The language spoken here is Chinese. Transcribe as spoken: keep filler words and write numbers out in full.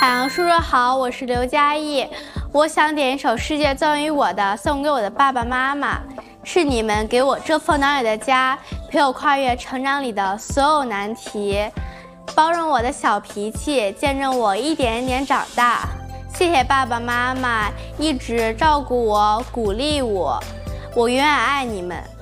海洋叔叔好，我是刘佳艺。我想点一首世界赠予我的，送给我的爸爸妈妈。是你们给我遮风挡雨的家，陪我跨越成长里的所有难题，包容我的小脾气，见证我一点一点长大。谢谢爸爸妈妈一直照顾我，鼓励我，我永远爱你们。